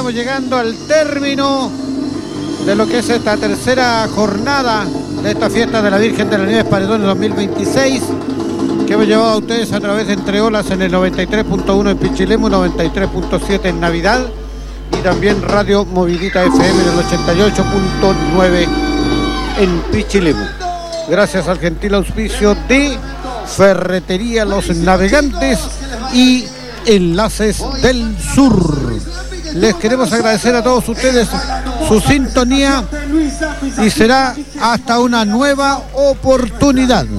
estamos llegando al término de lo que es esta tercera jornada de esta fiesta de la Virgen de las Nieves Paredones 2026, que hemos llevado a ustedes a través de Entre Olas en el 93.1 en Pichilemu, 93.7 en Navidad, y también Radio Movidita FM en el 88.9 en Pichilemu. Gracias al gentil auspicio de Ferretería Los Navegantes y Enlaces del Sur. Les queremos agradecer a todos ustedes su sintonía y será hasta una nueva oportunidad.